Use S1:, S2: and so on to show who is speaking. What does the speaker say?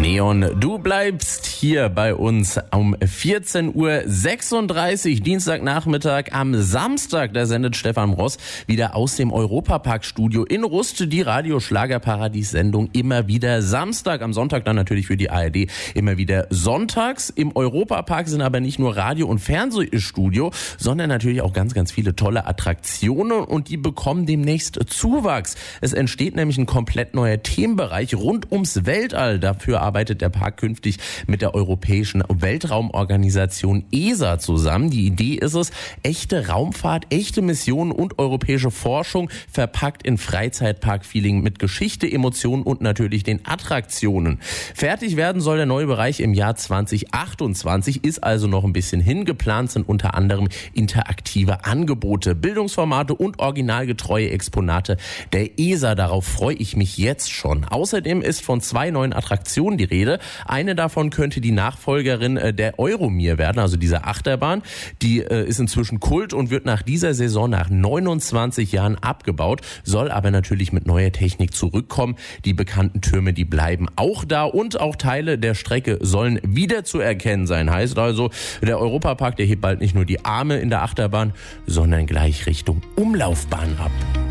S1: Neon, du bleibst hier bei uns um 14:36 Uhr, Dienstagnachmittag. Am Samstag, da sendet Stefan Ross wieder aus dem Europapark-Studio in Rust die Radio-Schlagerparadies-Sendung immer wieder Samstag. Am Sonntag dann natürlich für die ARD immer wieder sonntags. Im Europapark sind aber nicht nur Radio- und Fernsehstudio, sondern natürlich auch ganz, ganz viele tolle Attraktionen und die bekommen demnächst Zuwachs. Es entsteht nämlich ein komplett neuer Themenbereich rund ums Weltall. Dafür arbeitet der Park künftig mit der Europäischen Weltraumorganisation ESA zusammen. Die Idee ist es, echte Raumfahrt, echte Missionen und europäische Forschung verpackt in Freizeitpark-Feeling mit Geschichte, Emotionen und natürlich den Attraktionen. Fertig werden soll der neue Bereich im Jahr 2028, ist also noch ein bisschen hin. Geplant sind unter anderem interaktive Angebote, Bildungsformate und originalgetreue Exponate der ESA. Darauf freue ich mich jetzt schon. Außerdem ist von 2 neuen Attraktionen die Rede. Eine davon könnte die Nachfolgerin der Euromir werden, also dieser Achterbahn. Die ist inzwischen Kult und wird nach dieser Saison nach 29 Jahren abgebaut, soll aber natürlich mit neuer Technik zurückkommen. Die bekannten Türme, die bleiben auch da und auch Teile der Strecke sollen wieder zu erkennen sein. Heißt also, der Europapark, der hebt bald nicht nur die Arme in der Achterbahn, sondern gleich Richtung Umlaufbahn ab.